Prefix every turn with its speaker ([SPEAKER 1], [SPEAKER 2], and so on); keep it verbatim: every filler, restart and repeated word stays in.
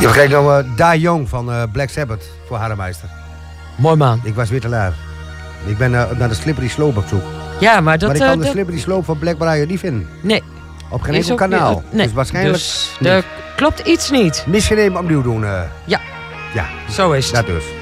[SPEAKER 1] Je vergeet nou uh, Da Young van uh, Black Sabbath voor Haremeister.
[SPEAKER 2] Mooi man.
[SPEAKER 1] Ik was weer te laat. Ik ben uh, naar de Slippery Slope op zoek.
[SPEAKER 2] Ja, maar dat...
[SPEAKER 1] Maar ik kan
[SPEAKER 2] uh,
[SPEAKER 1] de
[SPEAKER 2] dat...
[SPEAKER 1] Slippery Slope van Black Briar niet vinden.
[SPEAKER 2] Nee.
[SPEAKER 1] Op geen
[SPEAKER 2] Is
[SPEAKER 1] enkel
[SPEAKER 2] ook
[SPEAKER 1] kanaal.
[SPEAKER 2] weer- nee.
[SPEAKER 1] Dus waarschijnlijk
[SPEAKER 2] Dus
[SPEAKER 1] niet.
[SPEAKER 2] er klopt iets niet.
[SPEAKER 1] Misschien even opnieuw doen. Uh.
[SPEAKER 2] Ja.
[SPEAKER 1] Ja.
[SPEAKER 2] Zo is het.
[SPEAKER 1] Dat dus.